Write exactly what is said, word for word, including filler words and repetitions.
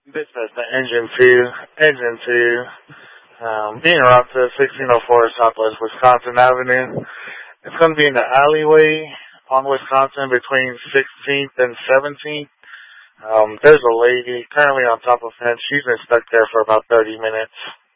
This is the engine two, engine two, um, being route to sixteen oh four Southwest Wisconsin Avenue. It's going to be in the alleyway on Wisconsin between sixteenth and seventeenth. Um, there's a lady currently on top of fence. She's been stuck there for about thirty minutes.